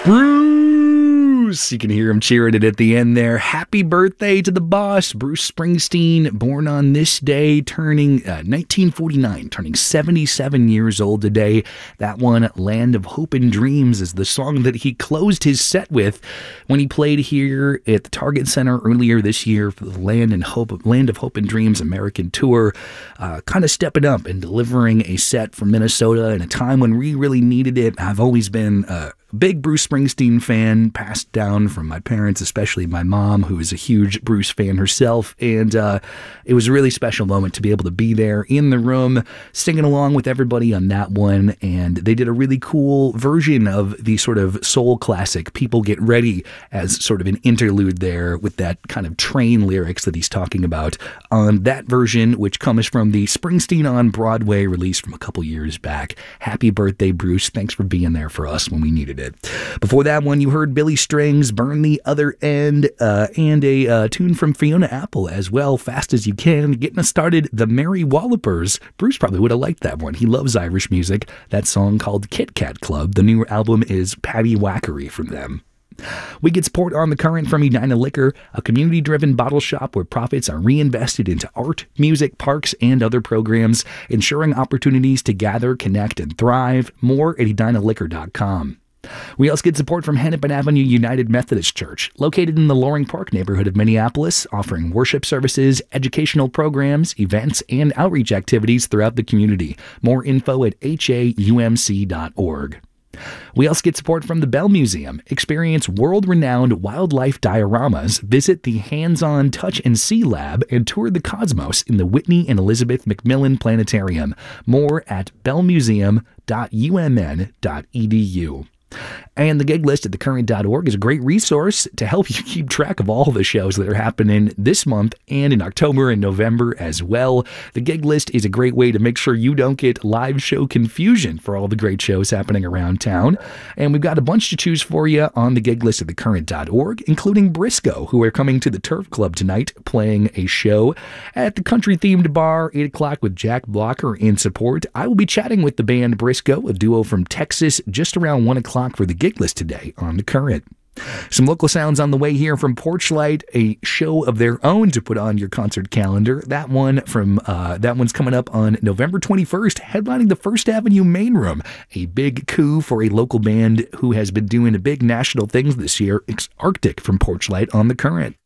Bruce! You can hear him cheering it at the end there. Happy birthday to the boss, Bruce Springsteen, born on this day, turning 1949, turning 77 years old today. That one, Land of Hope and Dreams, is the song that he closed his set with when he played here at the Target Center earlier this year for the Land of Hope and Dreams American Tour. Kind of stepping up and delivering a set from Minnesota in a time when we really needed it. I've always been big Bruce Springsteen fan, passed down from my parents, especially my mom, who is a huge Bruce fan herself. And it was a really special moment to be able to be there in the room, singing along with everybody on that one. And they did a really cool version of the sort of soul classic, People Get Ready, as sort of an interlude there with that kind of train lyrics that he's talking about on that version, which comes from the Springsteen on Broadway release from a couple years back. Happy birthday, Bruce. Thanks for being there for us when we needed it. Before that one, you heard Billy Strings, Burn the Other End, and a tune from Fiona Apple as well, Fast as You Can. Getting us started, the Merry Wallopers. Bruce probably would have liked that one. He loves Irish music. That song called Kit Kat Club. The new album is Paddy Wackery from them. We get support on the current from Edina Liquor, a community-driven bottle shop where profits are reinvested into art, music, parks, and other programs, ensuring opportunities to gather, connect, and thrive. More at edinaliquor.com. We also get support from Hennepin Avenue United Methodist Church, located in the Loring Park neighborhood of Minneapolis, offering worship services, educational programs, events, and outreach activities throughout the community. More info at haumc.org. We also get support from the Bell Museum. Experience world-renowned wildlife dioramas, visit the Hands-On Touch and See Lab, and tour the cosmos in the Whitney and Elizabeth Macmillan Planetarium. More at bellmuseum.umn.edu. And the gig list at thecurrent.org is a great resource to help you keep track of all the shows that are happening this month and in October and November as well. The gig list is a great way to make sure you don't get live show confusion for all the great shows happening around town. And we've got a bunch to choose for you on the gig list at thecurrent.org, including Briscoe, who are coming to the Turf Club tonight, playing a show at the country-themed bar, 8 o'clock with Jack Blocker in support. I will be chatting with the band Briscoe, a duo from Texas, just around 1 o'clock for the gig list today on The Current. Some local sounds on the way here from Porchlight, a show of their own to put on your concert calendar. That one's coming up on November 21st, headlining the First Avenue Main Room. A big coup for a local band who has been doing big national things this year. It's Arctic from Porchlight on The Current.